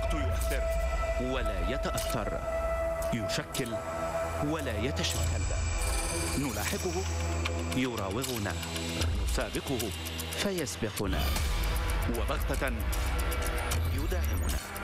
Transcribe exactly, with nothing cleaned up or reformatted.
الوقت يؤثر ولا يتأثر، يشكل ولا يتشكل، نلاحقه يراوغنا، نسابقه فيسبقنا، وبغتة يداهمنا.